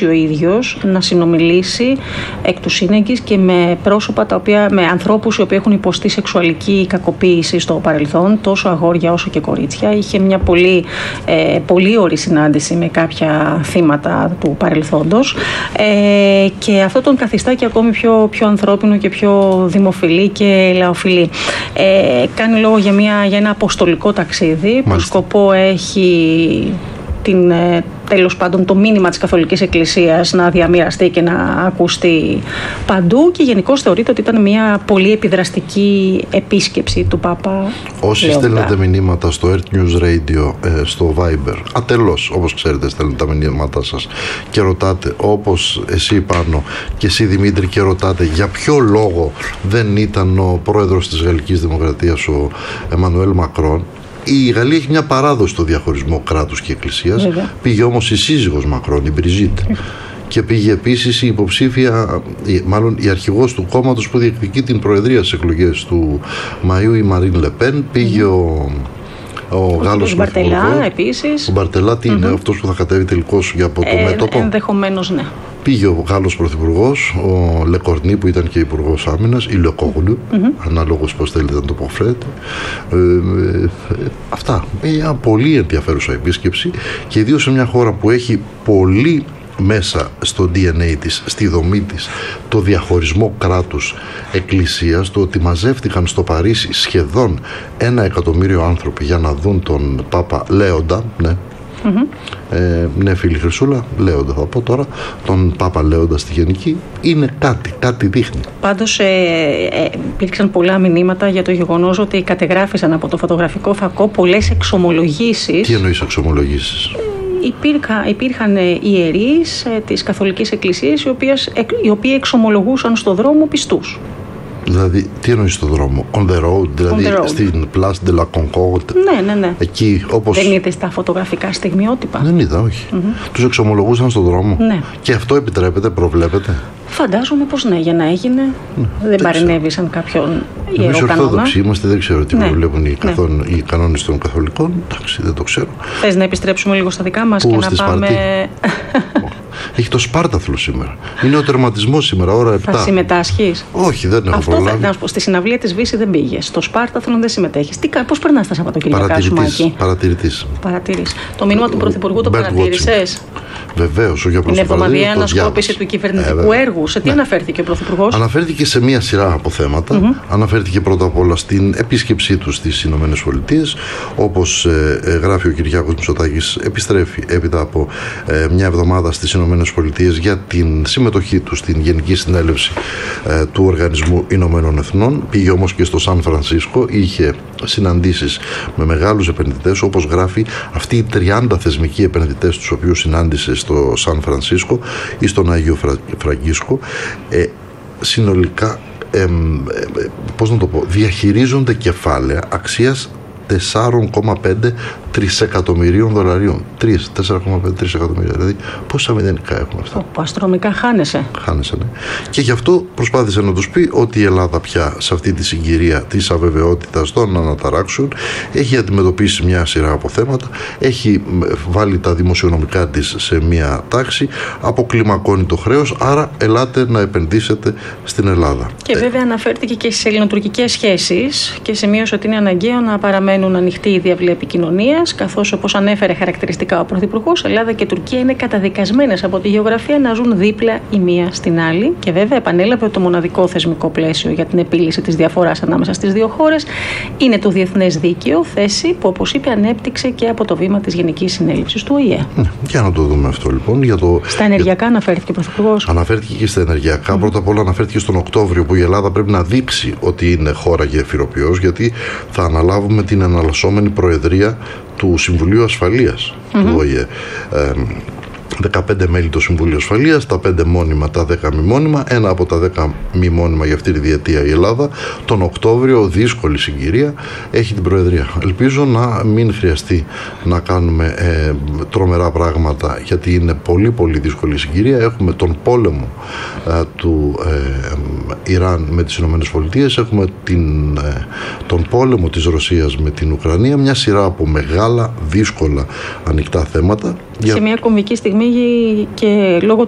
μπορέσει ο ίδιος να συνομιλήσει εκ του σύνεγγυς και με πρόσωπα με ανθρώπους οι οποίοι έχουν υποστεί σεξουαλική κακοποίηση στο παρελθόν, τόσο αγόρια όσο και κορίτσια. Είχε μια πολύ ωρη συνάντηση με κάποια θύματα του παρελθόντος και αυτό τον καθιστά και ακόμη πιο ανθρώπινο και πιο δημοφιλή και λαοφιλή. Κάνει λόγο για ένα αποστολικό ταξίδι που σκοπό έχει τέλος πάντων το μήνυμα της Καθολικής Εκκλησίας να διαμοιραστεί και να ακουστεί παντού και γενικώς θεωρείται ότι ήταν μια πολύ επιδραστική επίσκεψη του Πάπα. Όσοι στέλνετε μηνύματα στο Earth News Radio, στο Viber, ατελώς όπως ξέρετε στέλνετε τα μηνύματά σας και ρωτάτε, όπως εσύ Πάνο και εσύ Δημήτρη, και ρωτάτε για ποιο λόγο δεν ήταν ο πρόεδρος της Γαλλικής Δημοκρατίας ο Εμμανουέλ Μακρόν. Η Γαλλία έχει μια παράδοση στο διαχωρισμό κράτους και εκκλησίας. Πήγε όμως η σύζυγος Μακρόν, η Μπριζίτ. Και πήγε επίσης η υποψήφια, μάλλον η αρχηγός του κόμματος που διεκδικεί την προεδρία στις εκλογές του Μαΐου, η Μαρίν Λεπέν. Πήγε ο Γάλλος Μπαρτελά επίσης. Ο Μπαρτελά τι είναι, αυτός που θα κατέβει τελικώς για από το μέτωπο? Ενδεχομένως ναι. Πήγε ο Γάλλος Πρωθυπουργός, ο Λεκορνί που ήταν και Υπουργός Άμυνας, ή Λεκόγλου, ανάλογος πώς θέλετε να το αποφρέτε. Αυτά. Μια πολύ ενδιαφέρουσα επίσκεψη και ιδίως σε μια χώρα που έχει πολύ μέσα στο DNA της, στη δομή της, το διαχωρισμό κράτους εκκλησίας, το ότι μαζεύτηκαν στο Παρίσι σχεδόν 1 εκατομμύριο άνθρωποι για να δουν τον Πάπα Λέοντα, ναι φίλη Χρυσούλα, Λέοντα θα πω τώρα, τον Πάπα Λέοντα στη γενική, είναι κάτι δείχνει. Πάντως υπήρξαν πολλά μηνύματα για το γεγονός ότι κατεγράφησαν από το φωτογραφικό φακό πολλές εξομολογήσεις. Τι εννοείς εξομολογήσεις? Υπήρχαν ιερείς της Καθολικής Εκκλησίας οι οποίοι εξομολογούσαν στο δρόμο πιστούς. Δηλαδή, τι εννοείς στο δρόμο? On the road, δηλαδή στην Place de la Concorde. Ναι. Εκεί, όπως... Δεν είδες τα φωτογραφικά στιγμιότυπα? Δεν είδα, όχι. Τους εξομολογούσαν στον δρόμο. Ναι. Και αυτό επιτρέπεται, προβλέπεται? Φαντάζομαι πως ναι, για να έγινε. Δεν παρενέβησαν κάποιον ιερό κανόνα. Εμείς Ορθόδοξοι είμαστε, δεν ξέρω τι προβλέπουν οι κανόνες των Καθολικών. Εντάξει, δεν το ξέρω. Θες να επιστρέψουμε λίγο στα δικά μας και να πάμε... Έχει το Σπάρταθλο σήμερα. Είναι ο τερματισμός σήμερα, ώρα 7. Θα συμμετάσχεις? Όχι, δεν έχω προλάβει. Να σου πω, στη συναυλία της Βύση δεν πήγες. Στο Σπάρταθλο δεν συμμετέχεις. Πώς περνάς τα Σαββατοκύριακά σου, Μάκη? Παρατηρητής. Το μήνυμα του Πρωθυπουργού το παρατήρησες? Βεβαίως, όχι απλώς. Είναι εβδομαδιαία ανασκόπηση του κυβερνητικού έργου. Σε τι αναφέρθηκε ο Πρωθυπουργός? Αναφέρθηκε σε μία σειρά από θέματα. Αναφέρθηκε πρώτα απ' όλα στην επίσκεψή του στις Ηνωμένες Πολιτείες. Όπως γράφει ο Κυριάκος Μητσοτάκης, επιστρέφει έπειτα από μια εβδομάδα στις Ηνωμένες Πολιτείες για την συμμετοχή του στην Γενική Συνέλευση του Οργανισμού Ηνωμένων Εθνών. Πήγε όμως και στο Σαν Φρανσίσκο, είχε συναντήσεις με μεγάλους επενδυτές, όπως γράφει, αυτοί οι 30 θεσμικοί επενδυτές τους οποίους συνάντησε στο Σαν Φρανσίσκο ή στον Άγιο Φραγκίσκο, συνολικά διαχειρίζονται κεφάλαια αξίας 4,5 τρισεκατομμυρίων δολαρίων. 4,5 τρισεκατομμύρια. Δηλαδή, πόσα μηδενικά έχουμε αυτά? Αστρονομικά χάνεσαι. Ναι. Και γι' αυτό προσπάθησε να τους πει ότι η Ελλάδα πια σε αυτή τη συγκυρία της αβεβαιότητας των αναταράξεων έχει αντιμετωπίσει μια σειρά από θέματα, έχει βάλει τα δημοσιονομικά της σε μια τάξη, αποκλιμακώνει το χρέος, άρα ελάτε να επενδύσετε στην Ελλάδα. Και βέβαια αναφέρθηκε και στις ελληνοτουρκικές σχέσεις και σημείωσε ότι είναι αναγκαίο να παραμένουν ανοιχτοί οι διάβλοι επικοινωνίας, καθώς όπως ανέφερε χαρακτηριστικά ο Πρωθυπουργός, Ελλάδα και Τουρκία είναι καταδικασμένες από τη γεωγραφία να ζουν δίπλα η μία στην άλλη. Και βέβαια επανέλαβε ότι το μοναδικό θεσμικό πλαίσιο για την επίλυση της διαφοράς ανάμεσα στις δύο χώρες είναι το διεθνές δίκαιο, θέση που όπως είπε ανέπτυξε και από το βήμα της Γενικής Συνέλευσης του ΟΗΕ. Για να το δούμε αυτό λοιπόν. Στα ενεργειακά αναφέρθηκε ο Πρωθυπουργός. Αναφέρθηκε και στα ενεργειακά. Πρώτα απ' όλα αναφέρθηκε στον Οκτώβριο που η Ελλάδα πρέπει να δείξει ότι είναι χώρα γεφυροποιός, γιατί θα αναλάβουμε την εναλλασσόμενη προεδρία του Συμβουλίου Ασφαλείας του ΟΗΕ. 15 μέλη του Συμβουλίου Ασφαλείας, τα 5 μόνιμα, τα 10 μη μόνιμα. Ένα από τα 10 μη μόνιμα για αυτή τη διετία η Ελλάδα. Τον Οκτώβριο, δύσκολη συγκυρία, έχει την Προεδρία. Ελπίζω να μην χρειαστεί να κάνουμε τρομερά πράγματα, γιατί είναι πολύ πολύ δύσκολη συγκυρία. Έχουμε τον πόλεμο του Ιράν με τις Ηνωμένες Πολιτείες, έχουμε τον πόλεμο της Ρωσίας με την Ουκρανία, μια σειρά από μεγάλα, δύσκολα, ανοιχτά θέματα. Σε μια κομβική στιγμή και λόγω